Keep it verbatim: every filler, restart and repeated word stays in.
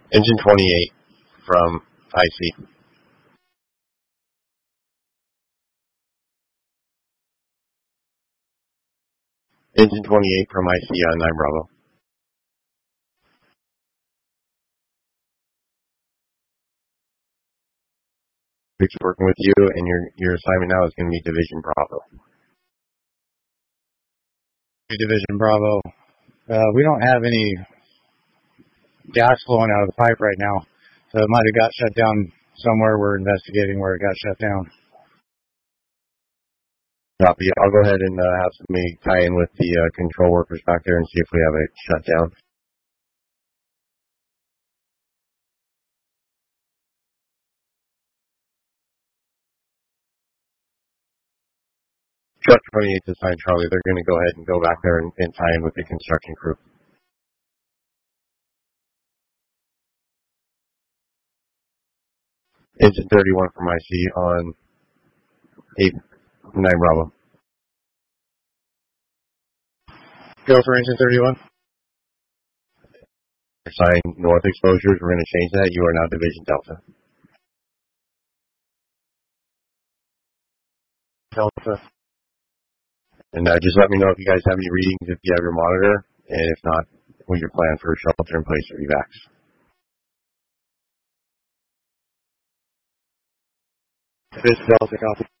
Engine twenty-eight from I C. Engine twenty-eight from I C on nine Bravo. Vic's working with you, and your your assignment now is going to be Division Bravo. Division Bravo. Uh, we don't have any gas flowing out of the pipe right now, so it might have got shut down somewhere. We're investigating where it got shut down. Copy. I'll go ahead and uh, have somebody tie in with the uh, control workers back there and see if we have it shut down. Truck twenty-eight to sign Charlie. They're going to go ahead and go back there and, and tie in with the construction crew. Engine thirty-one from I C on eight nine Bravo. Go for engine thirty-one. Sign north exposures. We're going to change that. You are now Division Delta. Delta. And uh, just let me know if you guys have any readings, if you have your monitor, and if not, what your plan for shelter in place or evacs. This Delta, copy.